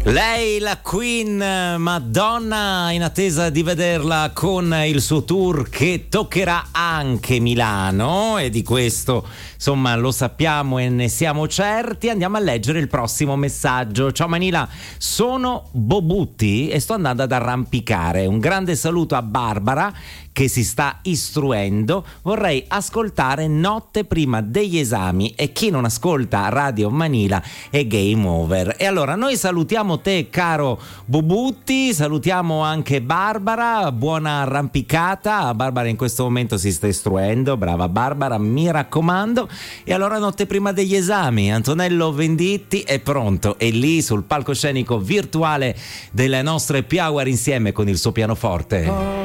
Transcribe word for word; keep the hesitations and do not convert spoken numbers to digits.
Lei, la Queen Madonna, in attesa di vederla con il suo tour che toccherà anche Milano, e di questo insomma lo sappiamo e ne siamo certi. Andiamo a leggere il prossimo messaggio. Ciao Manila, sono Bobutti e sto andando ad arrampicare. Un grande saluto a Barbara che si sta istruendo. Vorrei ascoltare Notte prima degli esami, e chi non ascolta Radio Manila è game over. E allora noi salutiamo te, caro Bobutti, salutiamo anche Barbara, buona arrampicata. Barbara in questo momento si sta istruendo, brava Barbara, mi raccomando. E allora Notte prima degli esami, Antonello Venditti è pronto, è lì sul palcoscenico virtuale delle nostre Happy Hour insieme con il suo pianoforte.